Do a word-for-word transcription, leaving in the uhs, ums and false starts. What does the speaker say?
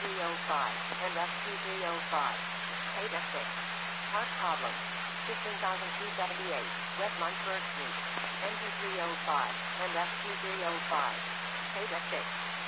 three oh five and F Q three oh five. Page six. Part problem. fifteen thousand two hundred seventy-eight, West Munchburg Street. Enter three oh five and F Q three oh five. Page six.